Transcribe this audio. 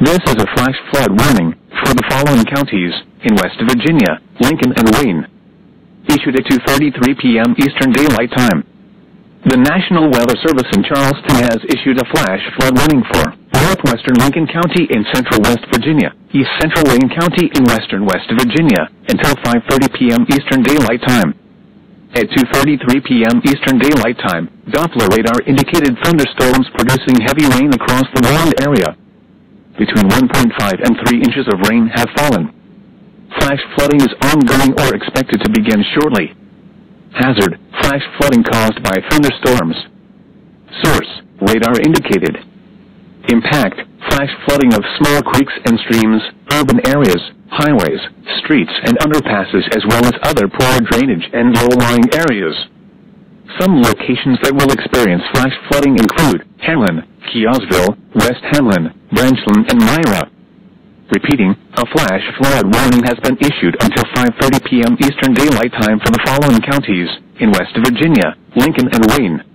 This is a flash flood warning for the following counties in West Virginia, Lincoln and Wayne. Issued at 2:33 p.m. Eastern Daylight Time. The National Weather Service in Charleston has issued a flash flood warning for northwestern Lincoln County in central West Virginia, east central Wayne County in western West Virginia, until 5:30 p.m. Eastern Daylight Time. At 2:33 p.m. Eastern Daylight Time, Doppler radar indicated thunderstorms producing heavy rain across the warned area. Between 1.5 and 3 inches of rain have fallen. Flash flooding is ongoing or expected to begin shortly. Hazard: flash flooding caused by thunderstorms. Source: radar indicated. Impact: flash flooding of small creeks and streams, urban areas, highways, streets and underpasses, as well as other poor drainage and low-lying areas. Some locations that will experience flash flooding include Hamlin, Kiosville, West Hamlin, Branchland and Myra. Repeating, a flash flood warning has been issued until 5:30 p.m. Eastern Daylight Time for the following counties in West Virginia, Lincoln and Wayne.